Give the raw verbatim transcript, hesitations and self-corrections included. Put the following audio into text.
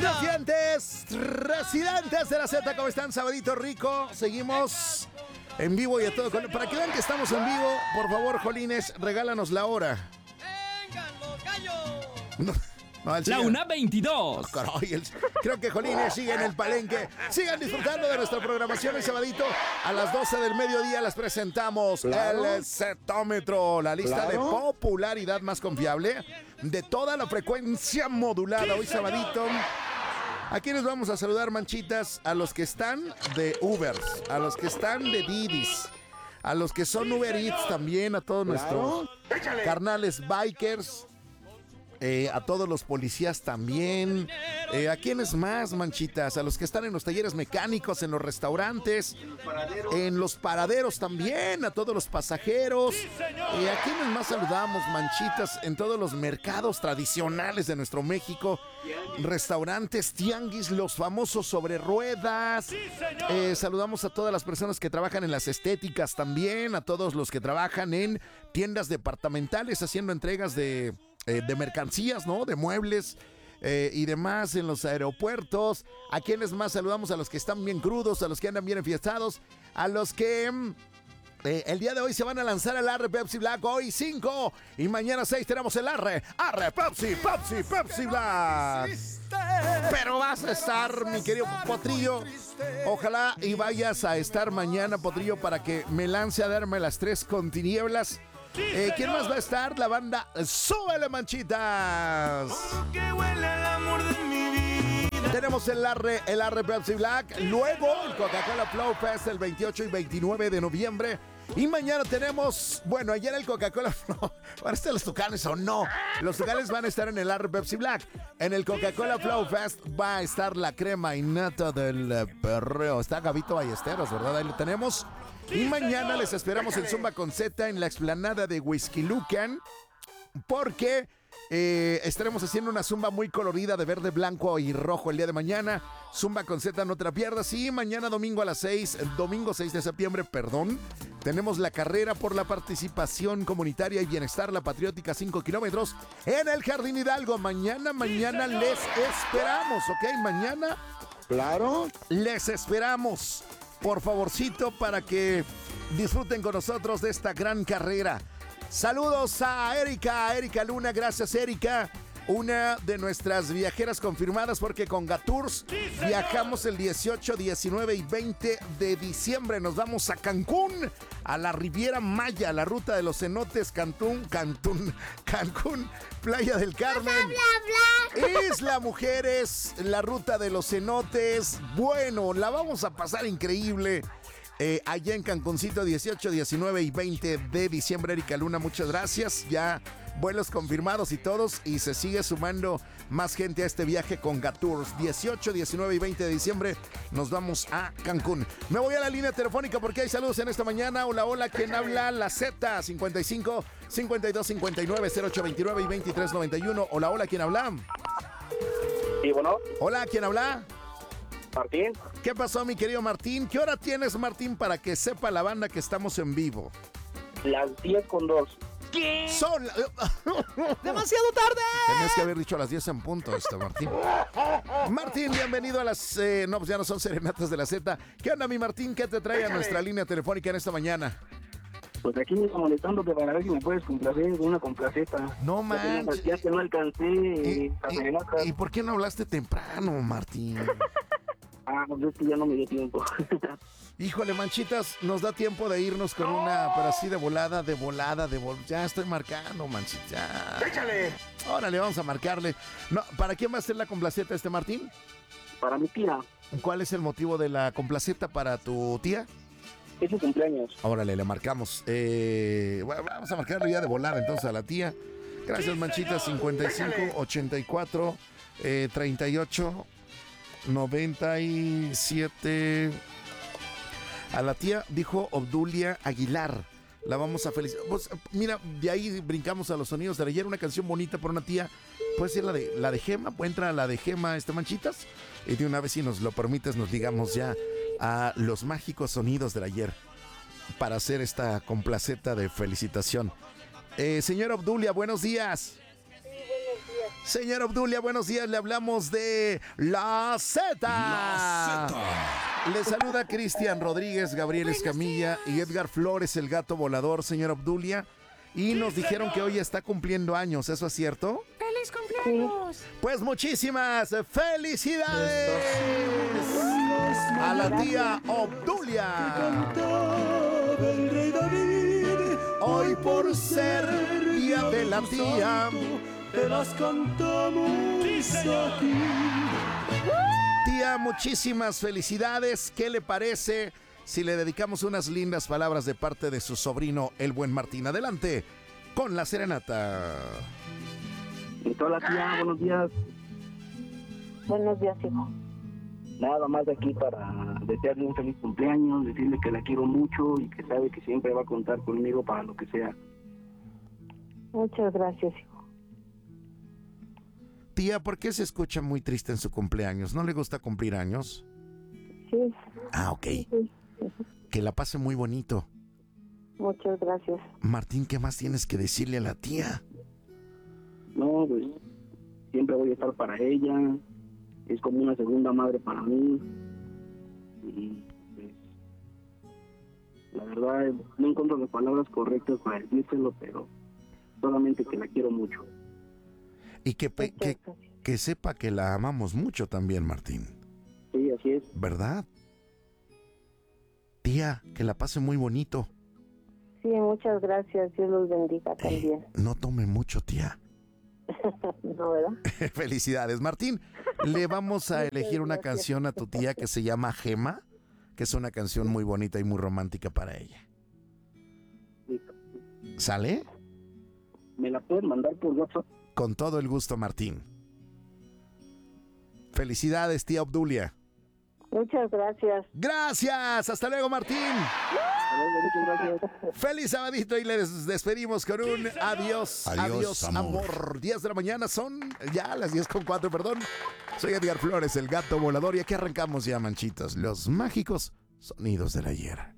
Residentes, residentes de la Z, ¿cómo están? Sabadito rico, seguimos en vivo y a todo color. Para que vean que estamos en vivo, por favor, Jolines, regálanos la hora. ¡Vengan los gallos! No, no, La una veintidós. Oh, caray, el- creo que Jolines sigue en el palenque. Sigan disfrutando de nuestra programación el sabadito. A las doce del mediodía les presentamos Claro. el Zetómetro, la lista Claro. de popularidad más confiable de toda la frecuencia modulada. Hoy sabadito. ¿A quiénes vamos a saludar, manchitas? A los que están de Ubers, a los que están de Didis, a los que son Uber Eats también, a todos nuestros carnales bikers, eh, a todos los policías también. Eh, ¿A quiénes más, manchitas? A los que están en los talleres mecánicos, en los restaurantes, en los paraderos también, a todos los pasajeros. Eh, ¿A quiénes más saludamos, manchitas? En todos los mercados tradicionales de nuestro México, restaurantes, tianguis, los famosos sobre ruedas. Eh, saludamos a todas las personas que trabajan en las estéticas también, a todos los que trabajan en tiendas departamentales haciendo entregas de, eh, de mercancías, ¿no? De muebles. Eh, y demás en los aeropuertos. ¿A quienes más saludamos? A los que están bien crudos, a los que andan bien enfiestados, a los que mm, eh, el día de hoy se van a lanzar al Arre Pepsi Black. Hoy cinco y mañana seis tenemos el Arre, Arre Pepsi, Pepsi, Pepsi Black. Pero vas a estar, mi querido Potrillo. Ojalá y vayas a estar mañana, Potrillo, para que me lance a darme las tres con tinieblas. Eh, ¿Quién más va a estar? La banda Súbele, manchitas. Que huele al amor de mi vida. Tenemos el Arre, el Arre Pepsi Black. Luego el Coca-Cola Flow Fest el veintiocho y veintinueve de noviembre. Y mañana tenemos, bueno, ayer el Coca-Cola Flow. ¿Van a estar los Tucanes o no? Los Tucanes van a estar en el Arre Pepsi Black. En el Coca-Cola Flow Fest va a estar la crema innata del eh, perreo. Está Gabito Ballesteros, ¿verdad? Ahí lo tenemos. Y mañana les esperamos en Zumba con Z en la explanada de Whisky Lucan, porque eh, estaremos haciendo una zumba muy colorida de verde, blanco y rojo el día de mañana. Zumba con Z, no te la pierdas. Y mañana domingo a las seis, domingo seis de septiembre, perdón, tenemos la carrera por la participación comunitaria y bienestar, la patriótica cinco kilómetros en el Jardín Hidalgo. Mañana, mañana les esperamos, ¿ok? Mañana Claro. les esperamos, por favorcito, para que disfruten con nosotros de esta gran carrera. Saludos a Erika, Erika Luna, gracias Erika, una de nuestras viajeras confirmadas, porque con Gatours viajamos el dieciocho, diecinueve y veinte de diciembre. Nos vamos a Cancún, a la Riviera Maya, la ruta de los cenotes, Cancún, Cancún, Cancún, Playa del Carmen, Isla Mujeres, la ruta de los cenotes. Bueno, la vamos a pasar increíble. Eh, allá en Cancuncito, dieciocho, diecinueve y veinte de diciembre. Erika Luna, muchas gracias. Ya vuelos confirmados y todos, y se sigue sumando más gente a este viaje con Gatours. dieciocho, diecinueve y veinte de diciembre nos vamos a Cancún. Me voy a la línea telefónica porque hay saludos en esta mañana. Hola, hola, ¿quién habla? La Z, cincuenta y cinco, cincuenta y dos, cincuenta y nueve, cero ocho veintinueve y veintitrés noventa y uno. Hola, hola, ¿quién habla? Sí, bueno, Hola, ¿quién habla? Martín, ¿Qué pasó, mi querido Martín? ¿Qué hora tienes, Martín, para que sepa la banda que estamos en vivo? las diez con dos. Son... ¡Demasiado tarde! Tenías que haber dicho a las diez en punto esto, Martín. Martín, bienvenido a las... Eh, no, pues ya no son serenatas de la Z. ¿Qué onda, mi Martín? ¿Qué te trae a nuestra línea telefónica en esta mañana? Pues aquí me está molestándote para ver si me puedes complacer con una complaceta. No Ya que no- manches. Ya que no alcancé ¿Y, eh, la y- serenata. y por qué no hablaste temprano, Martín? Ah, pues es que ya no me dio tiempo. Híjole, manchitas, nos da tiempo de irnos con una, pero así de volada, de volada, de volada. Ya estoy marcando, manchita. ¡Échale! Órale, vamos a marcarle. No, ¿para quién va a ser la complaceta este, Martín? Para mi tía, ¿Cuál es el motivo de la complaceta para tu tía? es su cumpleaños. Órale, le marcamos. Eh, bueno, vamos a marcarle ya de volar entonces a la tía. Gracias, manchita. cincuenta y cinco, ochenta y cuatro, eh, treinta y ocho, noventa y siete. A la tía, dijo Obdulia Aguilar. La vamos a felicitar. Pues, mira, de ahí brincamos a los sonidos de ayer. Una canción bonita por una tía. Puede ser la de la de Gema. Puede entrar la de Gema, este, manchitas. Y de una vez, si nos lo permites, nos digamos ya a los mágicos sonidos del ayer para hacer esta complaceta de felicitación. Eh, señora Obdulia, buenos días. Sí, buenos días. Señora Obdulia, buenos días. Le hablamos de La Z. La Z. Le saluda Cristian Rodríguez, Gabriel Escamilla y Edgar Flores, el gato volador, señora Obdulia. Y nos dijeron que hoy está cumpliendo años, ¿eso es cierto? ¡Feliz cumpleaños! Pues muchísimas felicidades a la tía Obdulia. Hoy por ser día de la tía, te las cantamos aquí. tía, muchísimas felicidades. ¿Qué le parece si le dedicamos unas lindas palabras de parte de su sobrino, el buen Martín? Adelante con la serenata. Hola tía, buenos días. Buenos días, hijo. Nada más de aquí para desearle un feliz cumpleaños, decirle que la quiero mucho y que sabe que siempre va a contar conmigo para lo que sea. Muchas gracias, hijo. Tía, ¿por qué se escucha muy triste en su cumpleaños? ¿No le gusta cumplir años? Sí, Ah, ok. sí. Que la pase muy bonito. Muchas gracias. Martín, ¿qué más tienes que decirle a la tía? No, pues siempre voy a estar para ella. Es como una segunda madre para mí. Y pues, la verdad, no encuentro las palabras correctas para decírselo, pero solamente que la quiero mucho. Y que, pe- Muchas que, gracias. que sepa que la amamos mucho también, Martín. Sí, así es. ¿Verdad? Tía, que la pase muy bonito. Sí, muchas gracias. Dios los bendiga Eh, también. no tome mucho, tía. ¿No, verdad? Felicidades. Martín, le vamos a Muchas elegir una gracias. canción a tu tía que se llama Gema, que es una canción muy bonita y muy romántica para ella. Listo. ¿Sale? ¿Me la pueden mandar por WhatsApp? Con todo el gusto, Martín. Felicidades, tía Obdulia. Muchas gracias. Gracias. Hasta luego, Martín. Muchas gracias. Feliz sabadito y les despedimos con un adiós. Adiós, amor. amor. diez de la mañana son ya las diez con cuatro, perdón. Soy Edgar Flores, el gato volador, y aquí arrancamos ya, manchitos, los mágicos sonidos del ayer.